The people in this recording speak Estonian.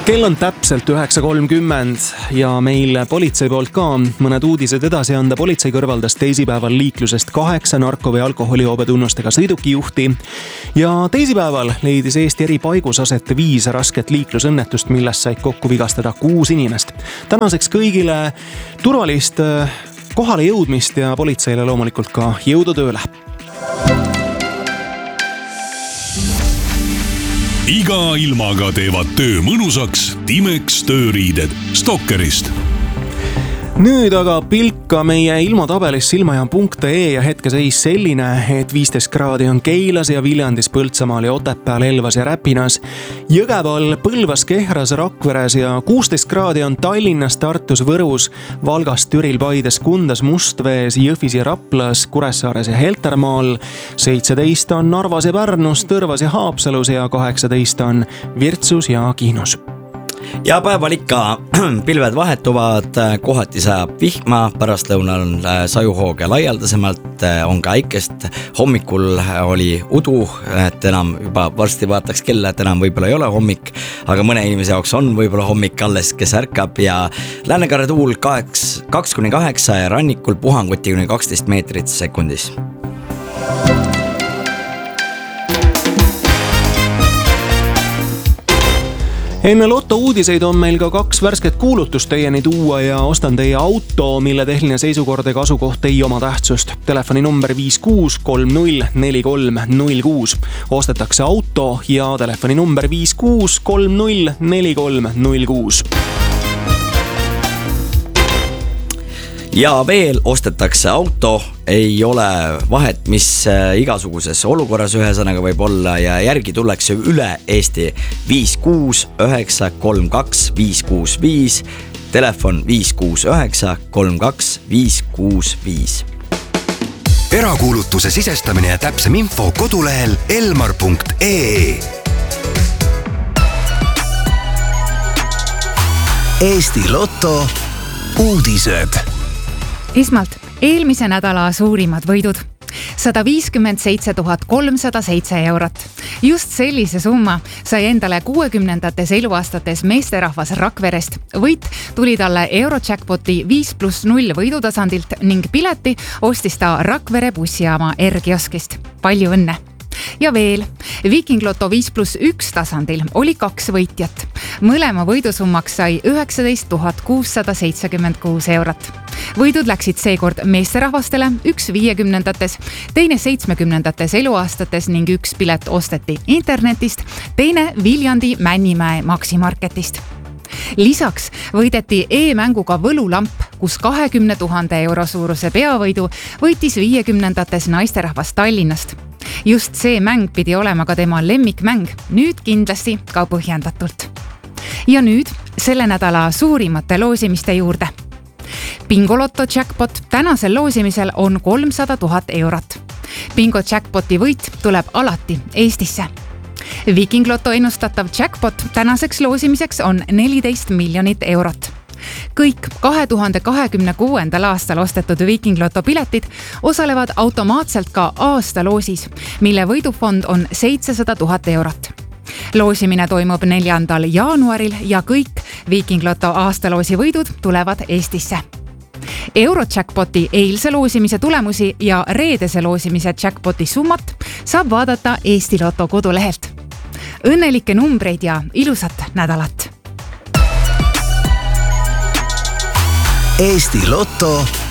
Kell on täpselt 9.30 ja meil politsei poolt ka mõned uudised edasi anda. Politsei kõrvaldas teisipäeval liiklusest 8 narko- või alkoholijoube tunnustega sõidukijuhti ja teisipäeval leidis Eesti eri paigus aset 5 rasket liiklusõnnetust, millest said kokku vigastada 6 inimest. Tänaseks kõigile turvalist kohale jõudmist ja politseile loomulikult ka jõudu tööle. Iga ilmaga teevad töö mõnusaks Timex tööriided Stalkerist. Nüüd aga pilka meie ilmatabelis silmajaam.ee ja hetkeseis selline, et 15 kraadi on Keilas ja Viljandis, Põltsamaal ja Otepääl, Elvas ja Räpinas, Jõgeval, Põlvas, Kehras, Rakveres ja 16 kraadi on Tallinnas, Tartus, Võrus, Valgas, Türil, Paides, Kundas, Mustvees, Jõhvis ja Raplas, Kuressaares ja Heltermaal, 17 on Narvas ja Pärnus, Tõrvas ja Haapsalus ja 18 on Virtsus ja Kihnus. Ja päeval ikka pilved vahetuvad, kohati sajab vihma, pärastlõunal on sajuhooge laialdasemalt, on ka äikest. Hommikul oli udu, et enam juba varsti vaataks kella, et enam võib-olla ei ole hommik, aga mõne inimese jaoks on võib-olla hommik alles, kes ärkab ja läänekaare tuul 2-8 ja rannikul puhanguti kuni 12 meetrit sekundis. Enne Lotto uudiseid on meil ka 2 värsket kuulutust teieni tuua ja ostan teie auto, mille tehniline seisukord ega asukoht ei oma tähtsust. Telefoni number 56304306. Ostetakse auto ja telefoni number 56304306. Ja veel ostetakse auto, ei ole vahet, mis igasuguses olukorras ühesõnaga võib olla ja järgi tullakse üle Eesti 56932 telefon 56932 Erakuulutuse sisestamine ja täpsem info kodulehel elmar.ee. Eesti Lotto uudised. Esmalt eelmise nädala suurimad võidud. 157 307 eurot. Just sellise summa sai endale 60-ndates eluaastates meesterahvas Rakverest. Võit tuli talle Eurojackpoti 5+0 võidutasandilt ning pileti ostis ta Rakvere bussijaama R-kioskist. Palju õnne! Ja veel, Viking Lotto 5+1 tasandil oli 2 võitjat. Mõlema võidusummaks sai 19 676 eurot. Võidud läksid seekord meesterahvastele, 1 50-ndates, teine 70-ndates eluaastates ning 1 pilet osteti internetist, teine Viljandi Männimäe Maximarketist. Lisaks võideti e-mänguga Võlulamp, kus 20 000 euro suuruse peavõidu võitis 50-ndates naisterahvas Tallinnast. Just see mäng pidi olema ka tema lemmikmäng, nüüd kindlasti ka põhjendatult. Ja nüüd selle nädala suurimate loosimiste juurde. Bingolotto jackpot tänasel loosimisel on 300 000 eurot. Bingo jackpoti võit tuleb alati Eestisse. Viking Lotto ennustatav jackpot tänaseks loosimiseks on 14 miljonit eurot. Kõik 2026. aastal ostetud Viking Lotto piletid osalevad automaatselt ka aastaloosis, mille võidufond on 700 000 eurot. Loosimine toimub 4. jaanuaril ja kõik Viking Lotto aastaloosi võidud tulevad Eestisse. Eurojackpoti eilse loosimise tulemusi ja reedese loosimise jackpoti summat saab vaadata Eesti Lotto kodulehelt. Õnnelikke numbreid ja ilusat nädalat! Eesti Lotto